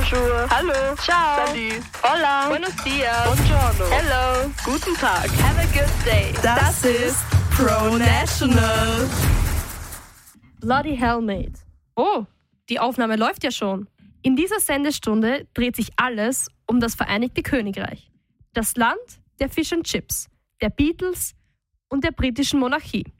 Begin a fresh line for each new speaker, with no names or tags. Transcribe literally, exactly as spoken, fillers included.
Bonjour.
Hallo.
Ciao.
Salut.
Hola.
Buenos dias.
Buongiorno.
Hello.
Guten Tag.
Have a good day.
Das, das ist Pro National.
Bloody Hell, mate. Oh, die Aufnahme läuft ja schon. In dieser Sendestunde dreht sich alles um das Vereinigte Königreich. Das Land der Fish and Chips, der Beatles und der britischen Monarchie.